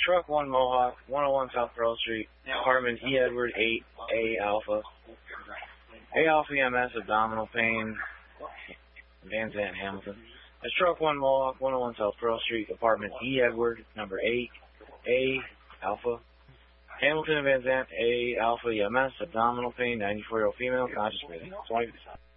Truck 1 Mohawk, 101 South Pearl Street, apartment E. Edward 8A Alpha. A Alpha EMS, abdominal pain, Van Zant, Hamilton. That's Truck 1 Mohawk, 101 South Pearl Street, apartment E. Edward, number 8A Alpha. Hamilton and Van Zant, A Alpha EMS, abdominal pain, 94-year-old female, conscious breathing. 20.